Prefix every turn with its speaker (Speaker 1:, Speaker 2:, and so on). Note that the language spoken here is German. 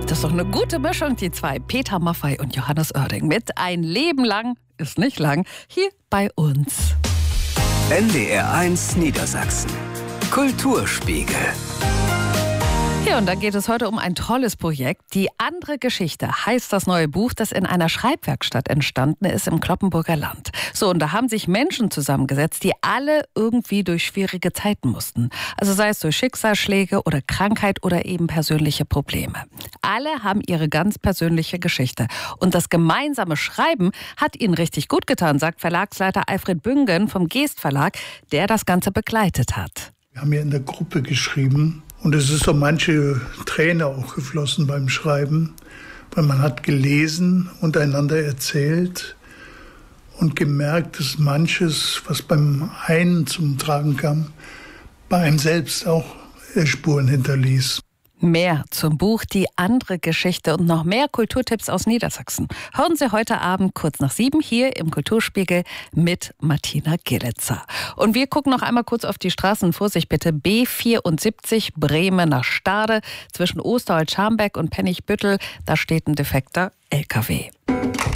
Speaker 1: Das ist doch eine gute Mischung, die zwei, Peter Maffay und Johannes Oerding, mit Ein Leben lang, ist nicht lang, hier bei uns.
Speaker 2: NDR1 Niedersachsen. Kulturspiegel.
Speaker 1: Ja, und da geht es heute um ein tolles Projekt. Die andere Geschichte heißt das neue Buch, das in einer Schreibwerkstatt entstanden ist im Cloppenburger Land. So, und da haben sich Menschen zusammengesetzt, die alle irgendwie durch schwierige Zeiten mussten. Also sei es durch Schicksalsschläge oder Krankheit oder eben persönliche Probleme. Alle haben ihre ganz persönliche Geschichte. Und das gemeinsame Schreiben hat ihnen richtig gut getan, sagt Verlagsleiter Alfred Büngen vom Geest Verlag, der das Ganze begleitet hat.
Speaker 3: Wir haben ja in der Gruppe geschrieben. Und es ist so manche Träne auch geflossen beim Schreiben, weil man hat gelesen und einander erzählt und gemerkt, dass manches, was beim einen zum Tragen kam, bei einem selbst auch Spuren hinterließ.
Speaker 1: Mehr zum Buch Die andere Geschichte und noch mehr Kulturtipps aus Niedersachsen hören Sie heute Abend kurz nach 7 hier im Kulturspiegel mit Martina Gillitzer. Und wir gucken noch einmal kurz auf die Straßen. Vorsicht bitte, B74 Bremen nach Stade zwischen Osterholz-Scharmbeck und Pennigbüttel. Da steht ein defekter LKW.